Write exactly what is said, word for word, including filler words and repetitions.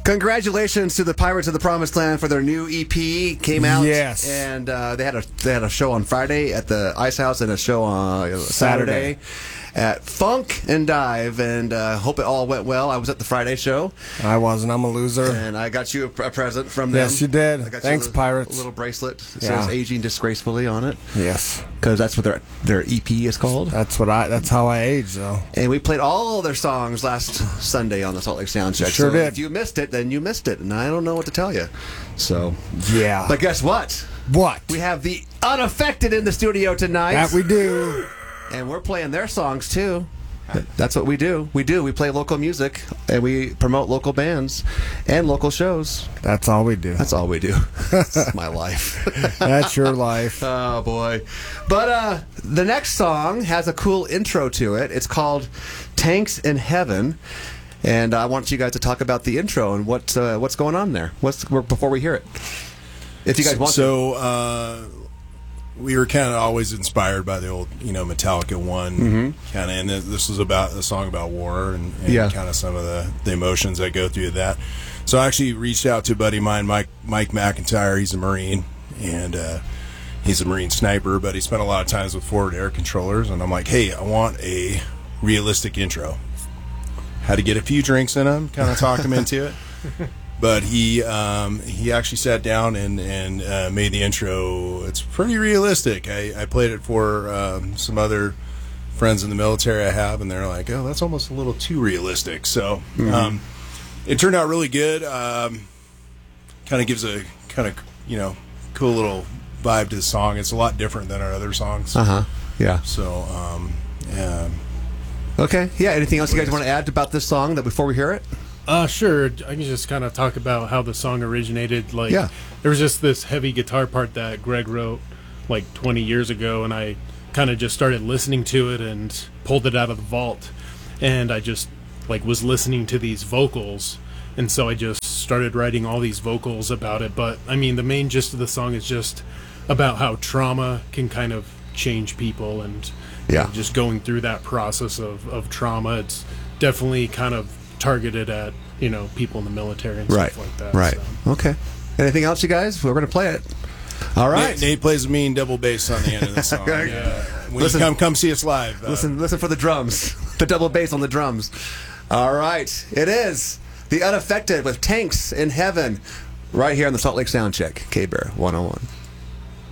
Congratulations to the Pirates of the Promised Land for their new E P. Came out. Yes. And uh, they had a they had a show on Friday at the Ice House and a show on Saturday. Saturday. At Funk and Dive, and uh, hope it all went well. I was at the Friday show. I wasn't. I'm a loser. And I got you a, a present from them. Yes, you did. I got Thanks, you a, Pirates. A little bracelet. It Yeah. says "Aging Disgracefully" on it. Yes, because that's what their their E P is called. That's what I. That's how I age, though. And we played all their songs last Sunday on the Salt Lake Soundcheck. Sure so did. If you missed it, then you missed it, and I don't know what to tell you. So yeah. But guess what? What? We have the Unaffected in the studio tonight. That we do. And we're playing their songs too. That's what we do. We do. We play local music, and we promote local bands and local shows. That's all we do. That's all we do. That's my life. That's your life. Oh, boy. But uh, the next song has a cool intro to it. It's called Tanks in Heaven. And I want you guys to talk about the intro and what, uh, what's going on there. What's before we hear it. If you guys want so, to. So, uh, we were kind of always inspired by the old, you know, Metallica one Mm-hmm. kind of, and this was about a song about war and, and Yeah. kind of some of the, the emotions that go through that. So I actually reached out to a buddy of mine, Mike Mike McIntyre. He's a Marine, and uh, he's a Marine sniper, but he spent a lot of times with forward air controllers. And I'm like, hey, I want a realistic intro. Had to get a few drinks in him, kind of talk him into it. But he um, he actually sat down and, and uh, made the intro. It's pretty realistic. I, I played it for um, some other friends in the military I have, and they're like, oh, that's almost a little too realistic. So Mm-hmm. um, it turned out really good. Um, kind of gives a kind of, you know, cool little vibe to the song. It's a lot different than our other songs. Uh-huh. Yeah. So, um, yeah. Okay. Yeah. Anything else you guys want to add about this song that before we hear it? Uh, sure. I can just kind of talk about how the song originated. Like, Yeah. there was just this heavy guitar part that Greg wrote like twenty years ago, and I kind of just started listening to it and pulled it out of the vault, and I just like was listening to these vocals, and so I just started writing all these vocals about it. But I mean, the main gist of the song is just about how trauma can kind of change people, and you Yeah. know, just going through that process of, of trauma. It's definitely kind of targeted at, you know, people in the military and Right. stuff like that. Right. So. Okay. Anything else, you guys? We're going to play it. All right. Nate, Nate plays a mean double bass on the end of the song. Okay. Yeah. When Listen- you come, come see us live. Uh, Listen, listen for the drums, the double bass on the drums. All right, it is the Unaffected with Tanks in Heaven, right here on the Salt Lake Soundcheck, K-Bear one oh one.